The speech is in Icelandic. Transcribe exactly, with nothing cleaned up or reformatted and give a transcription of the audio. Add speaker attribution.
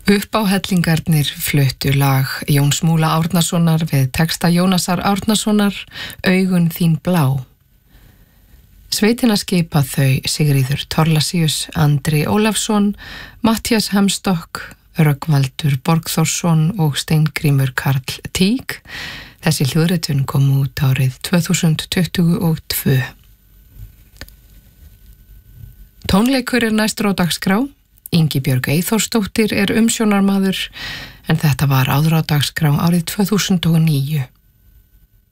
Speaker 1: Uppáhellingarnir fluttu lag Jóns Múla Árnasonar við texta Jónasar Árnasonar, Augun þín blá. Sveitina skipa þau Sigríður Thorlacius, Andri Ólafsson, Matthías Hemstokk, Rögnvaldur Borgþórsson og Steingrímur Karl Tík. Þessi hljóðritun kom út árið tvö þúsund tuttugu og tvö. Tónleikur er næstur á dagskrá. Ingibjörg Eyþórsdóttir er umsjónarmaður en þetta var áður á dagskrá árið tvö þúsund og níu.